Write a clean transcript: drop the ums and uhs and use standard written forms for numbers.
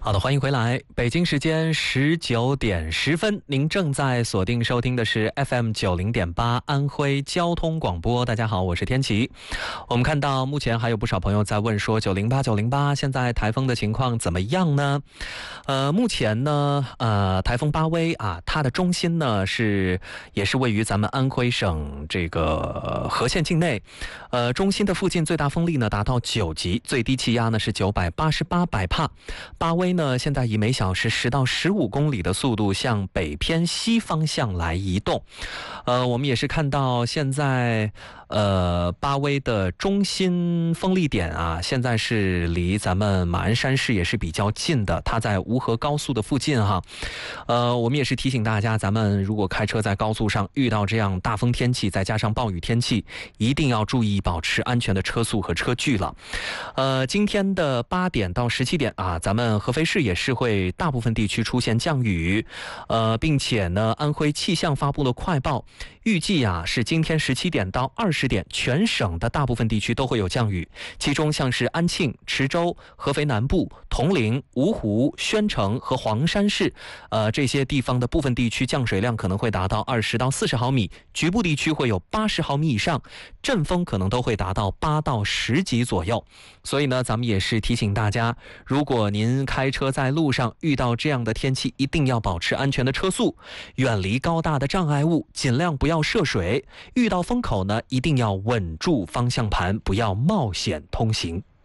好的，欢迎回来。北京时间19点10分，您正在锁定收听的是 FM 90.8安徽交通广播。大家好，我是天琪。我们看到目前还有不少朋友在问说908现在台风的情况怎么样呢？目前呢，台风巴威啊，它的中心呢也是位于咱们安徽省这个和县境内，中心的附近最大风力呢达到9级，最低气压呢是988百帕。巴威呢现在以每小时10到15公里的速度向北偏西方向来移动。我们也是看到现在巴威的中心风力点啊，现在是离咱们马鞍山市也是比较近的，它在吴河高速的附近哈。我们也是提醒大家，咱们如果开车在高速上遇到这样大风天气，再加上暴雨天气，一定要注意保持安全的车速和车距了。今天的8点到17点啊，咱们合肥市也是会大部分地区出现降雨，并且呢，安徽气象发布了快报，预计啊是今天17点到20点，全省的大部分地区都会有降雨，其中像是安庆、池州、合肥南部、铜陵、芜湖、宣城和黄山市，这些地方的部分地区降水量可能会达到20到40毫米，局部地区会有80毫米以上，阵风可能都会达到8到10级左右。所以呢，咱们也是提醒大家，如果您开车在路上遇到这样的天气，一定要保持安全的车速，远离高大的障碍物，尽量不要涉水。遇到风口呢，一定要稳住方向盘，不要冒险通行。